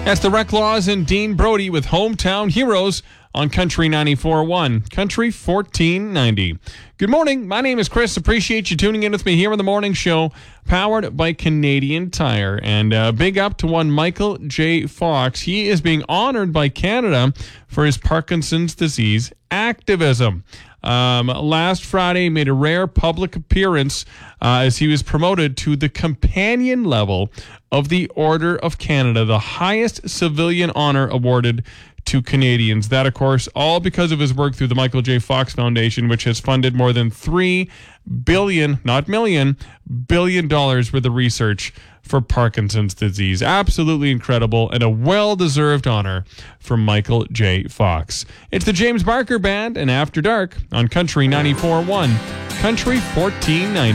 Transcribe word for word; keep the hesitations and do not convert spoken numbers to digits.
That's the Reclaws and Dean Brody with Hometown Heroes on Country ninety-four point one, Country fourteen ninety. Good morning. My name is Chris. Appreciate you tuning in with me here on the morning show, powered by Canadian Tire. And uh, big up to one Michael J. Fox. He is being honored by Canada for his Parkinson's disease activism. Um, last Friday, he made a rare public appearance uh, as he was promoted to the companion level of the Order of Canada, the highest civilian honor awarded to Canadians. That, of course, all because of his work through the Michael J. Fox Foundation, which has funded more than three billion, not million, billion dollars worth of research for Parkinson's disease. Absolutely incredible and a well-deserved honor for Michael J. Fox. It's the James Barker Band and After Dark on Country ninety-four point one, Country fourteen ninety.